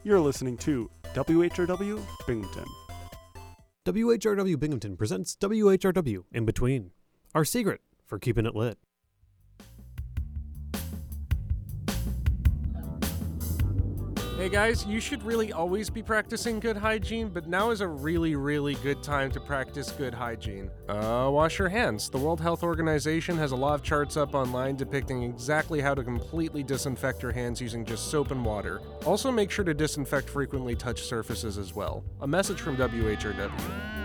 You're listening to WHRW Binghamton. WHRW Binghamton presents WHRW In Between, our secret for keeping it lit. Hey guys, you should really always be practicing good hygiene, but now is a really good time to practice good hygiene. Wash your hands. The World Health Organization has a lot of charts up online depicting exactly how to completely disinfect your hands using just soap and water. Also make sure to disinfect frequently touched surfaces as well. A message from WHRW.